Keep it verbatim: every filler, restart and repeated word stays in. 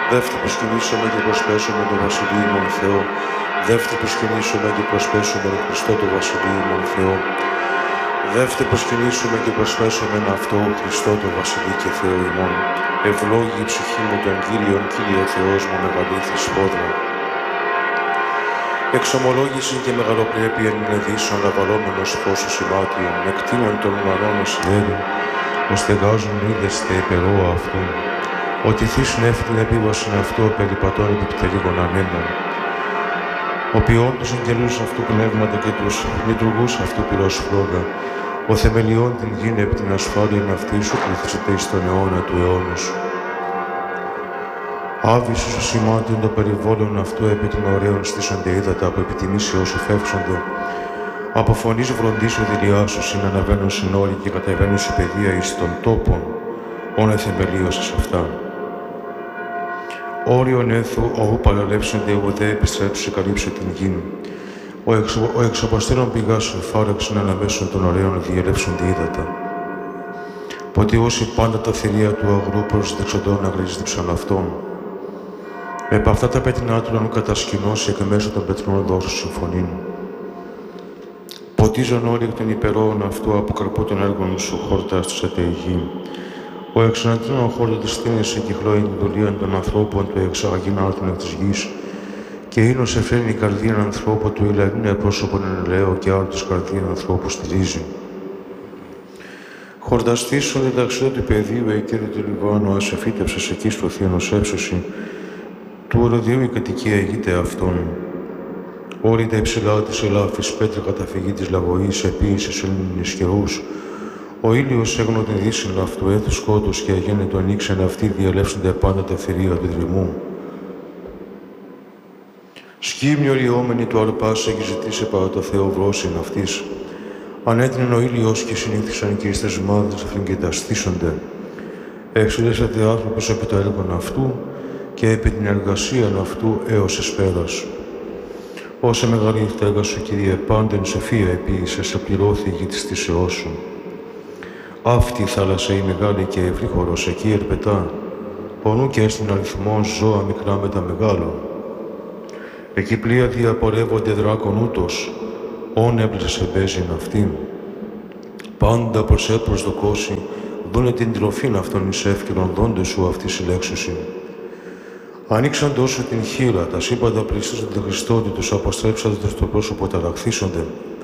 Δεύτε προσκυνήσομαι και προσπέσουμε τον Βασιλείο ημών Θεό. Δεύτε προσκυνήσουμε και προσπέσουμε τον Χριστό τον Βασιλείο ημών Θεό. Δεύτε προσκυνήσουμε και προσπέσουμε αυτό Χριστό τον Βασιλείο και Θεό ημών. Ευλόγη η ψυχή μου των Κύριων, Κύριε Θεός μου, μεγαλήθης φόδρα. Εξομολόγηση και μεγαλοπρέπεια είναι δύσσον αβαλόμενος φως σημάτιον, εκτείνων των ουρανών ως ιέρη, ως στεγάζουν είδεστε υπερόα αυτού. Ότι θύσουν έφτιαν επίβασιν αυτό περιπατών επιπτελίγων ανέμων. Ο ποιόν τους αγγελούς αυτού πνεύματα και τους λειτουργούς αυτού πυρός φλόγα, ο θεμελιών την γίνει επί την ασφάλεια αυτή σου πληθυσετε εις τον αιώνα του αιώνος. Άβυσος ο σημάτιον των περιβόλων αυτού επί των ωραίων στήσονται ύδατα από επιτιμήσει όσοι φεύξονται. Από φωνής βροντής ο δηλιάσος είναι αναβαίνουν συνόροι και κατεβαίνουν σε παιδεία εις των τόπων, όν εθεμελίωσες αυτά. Όριον έθου, όπου παραλέψονται, ουδέ επιστρέψει καλύψει την γη. Ο, εξο, ο εξωπαστέρων πηγάς φάρεξαν αναμέσων των ωραίων διελεύσονται ύδατα. Ποτέ όσοι πάντα τα θηρία του αγρού προς δεξοντών να γρίζδυψαν αυτόν. Επ' αυτά τα πέτεινα του να κατασκηνώσει εκ μέσω των πετρών δώσου συμφωνήν. Ποτίζον όλοι εκ των υπερόων αυτού από καρπό των έργων σου χορτάστησατε η γη. Ο εξανατρίνων χόρτο της θύνης εγκυκλώει την δουλεία των ανθρώπων του εξαγαγήν άρτων εκ της γης και ίνος εφραίνει η καρδία ανθρώπου του ηλανίνε πρόσωπον εν ελαίο και άλλο της καρδία ανθρώπου στηρίζει. Χορταστήσουν την ταξίδα του πεδίου εκείρου του Λιβάνου ας εφύτευσες εκεί στο θείονος έψωση του οροδίου η κατοικία ηγείται αυτόν. Όρη τα υψηλά της ελάφης πέτρα καταφυγή της λαγωής επίησες Έλληνες καιρούς. Ο ήλιος έγνω την δύσιν αυτού έθου σκότους και αγέννητο ανοίξεν αυτοί διαλεύσονται πάντα τα θηρία του δρυμού. Σκύμνη οριόμενη του αρπάς έχει ζητήσει παρά το Θεό βρόσιν αυτής. Ανέτεινεν ο ήλιος και συνήθισαν και εις τες μάδες αυτήν και τα στήσονται. Εξελέσσεται άνθρωπος επί το έργον αυτού και επί την εργασία αυτού έως εσπέρας. Όσε μεγαλύτερη τα έργα σου, Κύριε, πάντεν σε φία επίησες, σε πληρώθη η γη της θυσεώς σου. Αυτή η θάλασσα η μεγάλη και ευρύχωρος εκεί ερπετά, πονού και έστειν αριθμόν ζώα μικρά με τα μεγάλο. Εκεί πλοία διαπορεύονται δράκον ούτως, όν έπλησε μπέζιν αυτήν. Πάντα προς έπροσδοκώσει, δούνε την τροφήν αυτών εις εύκαιρον δόντες σου αυτή συλλέξουσιν. Ανοίξαν τόσο την χείρα, τα σύμπαντα πληστίζονται Χριστότη, τους αποστρέψατε στο πρόσωπο ταραχθήσονται.